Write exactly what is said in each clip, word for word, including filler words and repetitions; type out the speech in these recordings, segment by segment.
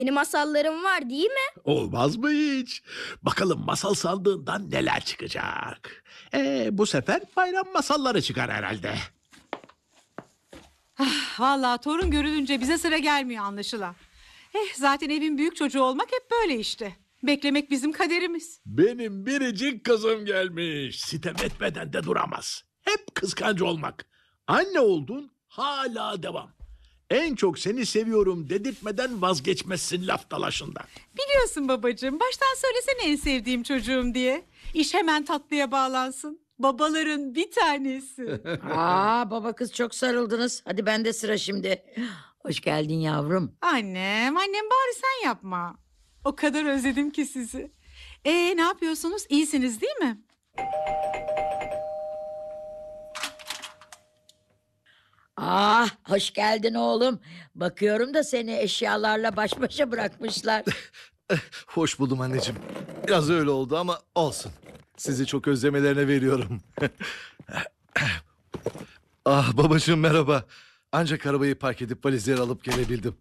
Yeni masallarım var değil mi? Olmaz mı hiç? Bakalım masal sandığından neler çıkacak. Ee, bu sefer bayram masalları çıkar herhalde. Vallahi torun görülünce bize sıra gelmiyor anlaşılan. Eh, zaten evin büyük çocuğu olmak hep böyle işte. Beklemek bizim kaderimiz. Benim biricik kızım gelmiş. Sitem etmeden de duramaz. Hep kıskanç olmak. Anne oldun, hala devam. En çok seni seviyorum dedirtmeden vazgeçmezsin laf dalaşından. Biliyorsun babacığım, baştan söylesene en sevdiğim çocuğum diye. İş hemen tatlıya bağlansın. Babaların bir tanesi. Aa, baba kız çok sarıldınız. Hadi bende sıra şimdi. Hoş geldin yavrum. Annem, annem bari sen yapma. O kadar özledim ki sizi. Ee, ne yapıyorsunuz? İyisiniz değil mi? Ah, hoş geldin oğlum. Bakıyorum da seni eşyalarla baş başa bırakmışlar. Hoş buldum anneciğim. Biraz öyle oldu ama olsun. Sizi çok özlemelerine veriyorum. Ah babacığım merhaba. Ancak arabayı park edip valizleri alıp gelebildim.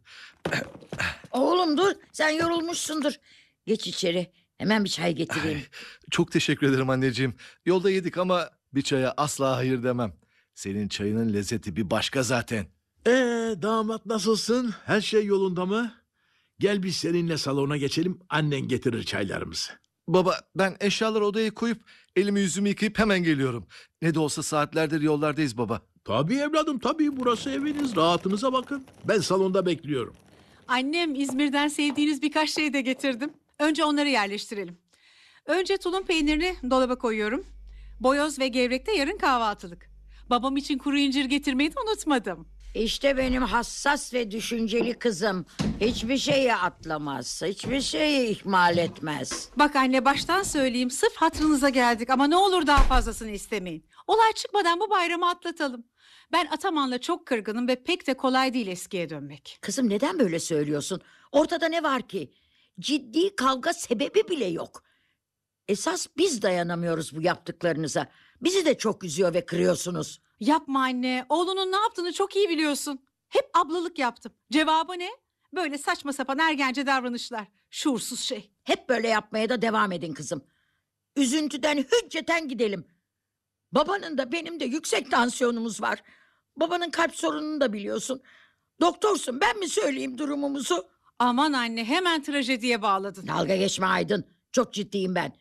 Oğlum dur, sen yorulmuşsundur. Geç içeri. Hemen bir çay getireyim. Çok teşekkür ederim anneciğim. Yolda yedik ama bir çaya asla hayır demem. Senin çayının lezzeti bir başka zaten. Ee, damat nasılsın? Her şey yolunda mı? Gel biz seninle salona geçelim. Annen getirir çaylarımızı. Baba ben eşyaları odaya koyup elimi yüzümü yıkayıp hemen geliyorum. Ne de olsa saatlerdir yollardayız baba. Tabii evladım tabii, burası eviniz. Rahatınıza bakın. Ben salonda bekliyorum. Annem, İzmir'den sevdiğiniz birkaç şey de getirdim. Önce onları yerleştirelim. Önce tulum peynirini dolaba koyuyorum. Boyoz ve gevrekte yarın kahvaltılık. Babam için kuru incir getirmeyi de unutmadım. İşte benim hassas ve düşünceli kızım. Hiçbir şeyi atlamaz. Hiçbir şeyi ihmal etmez. Bak anne, baştan söyleyeyim, sırf hatırınıza geldik ama ne olur daha fazlasını istemeyin. Olay çıkmadan bu bayramı atlatalım. Ben Ataman'la çok kırgınım ve pek de kolay değil eskiye dönmek. Kızım neden böyle söylüyorsun? Ortada ne var ki? Ciddi kavga sebebi bile yok. Esas biz dayanamıyoruz bu yaptıklarınıza. Bizi de çok üzüyor ve kırıyorsunuz. Yapma anne, oğlunun ne yaptığını çok iyi biliyorsun. Hep ablalık yaptım. Cevabı ne? Böyle saçma sapan ergence davranışlar. Şuursuz şey. Hep böyle yapmaya da devam edin kızım. Üzüntüden hücceten gidelim. Babanın da benim de yüksek tansiyonumuz var. Babanın kalp sorununu da biliyorsun. Doktorsun, ben mi söyleyeyim durumumuzu? Aman anne, hemen trajediye bağladın. Dalga geçme Aydın. Çok ciddiyim ben.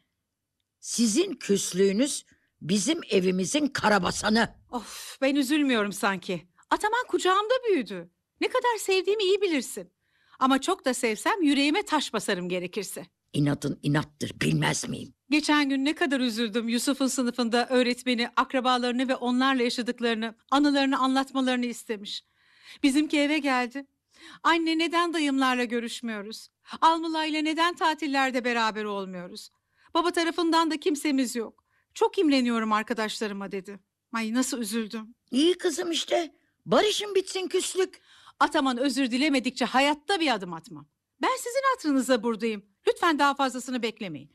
Sizin küslüğünüz bizim evimizin karabasanı. Of, ben üzülmüyorum sanki. Ataman kucağımda büyüdü. Ne kadar sevdiğimi iyi bilirsin. Ama çok da sevsem yüreğime taş basarım gerekirse. İnatın inattır, bilmez miyim? Geçen gün ne kadar üzüldüm. Yusuf'un sınıfında öğretmeni akrabalarını ve onlarla yaşadıklarını, anılarını anlatmalarını istemiş. Bizimki eve geldi. Anne, neden dayımlarla görüşmüyoruz? Almıla ile neden tatillerde beraber olmuyoruz? Baba tarafından da kimsemiz yok. Çok imreniyorum arkadaşlarıma dedi. Ay, nasıl üzüldüm. İyi kızım işte. Barışın bitsin küslük. Ataman özür dilemedikçe hayatta bir adım atmam. Ben sizin hatırınıza buradayım. Lütfen daha fazlasını beklemeyin.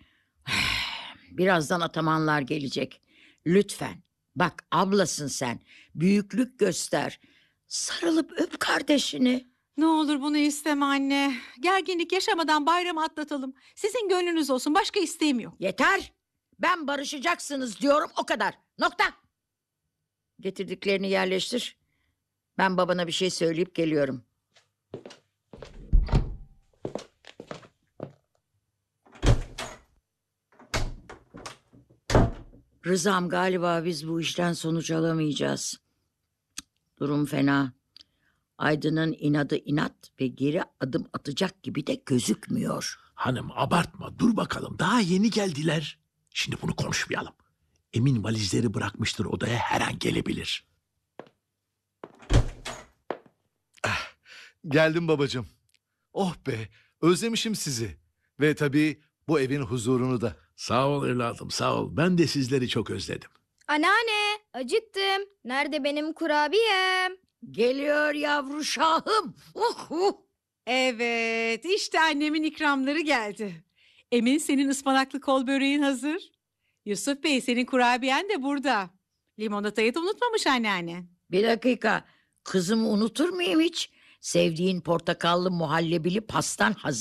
Birazdan atamanlar gelecek. Lütfen. Bak ablasın sen. Büyüklük göster. Sarılıp öp kardeşini. Ne olur bunu isteme anne. Gerginlik yaşamadan bayramı atlatalım. Sizin gönlünüz olsun, başka isteğim yok. Yeter. Ben barışacaksınız diyorum, o kadar. Nokta. Getirdiklerini yerleştir. Ben babana bir şey söyleyip geliyorum. Rızam, galiba biz bu işten sonuç alamayacağız. Cık, durum fena. Aydın'ın inadı inat ve geri adım atacak gibi de gözükmüyor. Hanım abartma, dur bakalım, daha yeni geldiler. Şimdi bunu konuşmayalım. Emin valizleri bırakmıştır odaya, her an gelebilir. Geldim babacığım. Oh be özlemişim sizi. Ve tabii bu evin huzurunu da. Sağ ol evladım, sağ ol. Ben de sizleri çok özledim. Anneanne, acıktım. Nerede benim kurabiyem? Geliyor yavru şahım. Uh, uh. Evet, işte annemin ikramları geldi. Emin, senin ıspanaklı kol böreğin hazır. Yusuf Bey, senin kurabiyen de burada. Limonatayı da unutmamış anneanne. Bir dakika. Kızımı unutur muyum hiç? Sevdiğin portakallı muhallebili pastan hazır.